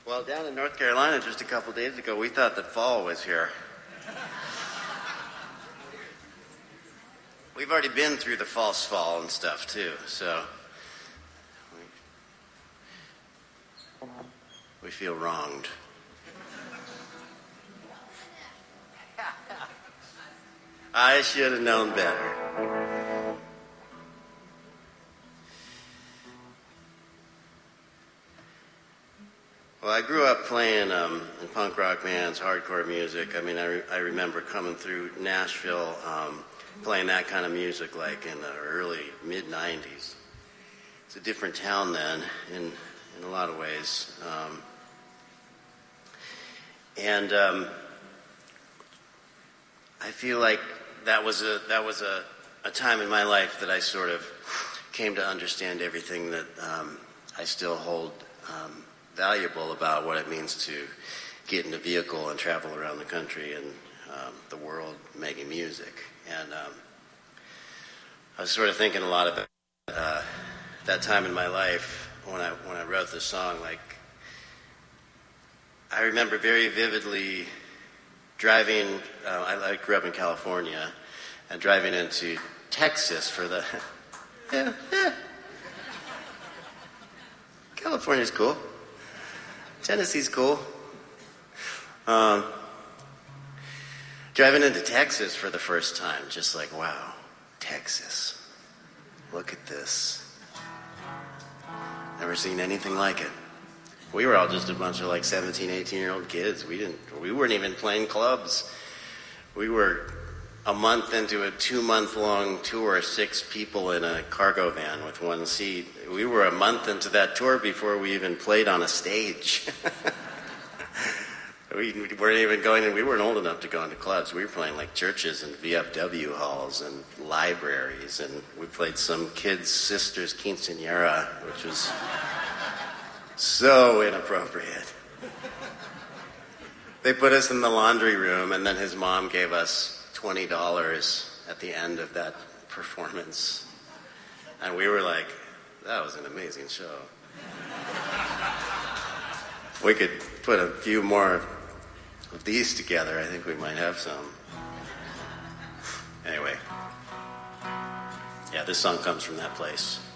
Well, down in North Carolina just a couple days ago, we thought that fall was here. We've already been through the false fall and stuff, too, so we feel wronged. I should have known better. Well, I grew up playing in punk rock bands, hardcore music. I mean, I remember coming through Nashville, playing that kind of music like in the early, mid-'90s. It's a different town then in a lot of ways. I feel like that was a time in my life that I sort of came to understand everything that I still hold valuable about what it means to get in a vehicle and travel around the country and the world making music. And I was sort of thinking a lot about that time in my life when I wrote this song. Like, I remember very vividly driving. I grew up in California, and driving into Texas for the. California's cool. Tennessee's cool. Driving into Texas for the first time, just like, wow, Texas. Look at this. Never seen anything like it. We were all just a bunch of like 17, 18-year-old kids. We weren't even playing clubs. We were a month into a 2-month-long tour, 6 people in a cargo van with 1 seat. We were a month into that tour before we even played on a stage. We weren't even we weren't old enough to go into clubs. We were playing like churches and VFW halls and libraries, and we played some kid's sister's quinceañera, which was so inappropriate. They put us in the laundry room, and then his mom gave us $20 at the end of that performance. And we were like, that was an amazing show. We could put a few more of these together. I think we might have some. Anyway. Yeah, this song comes from that place.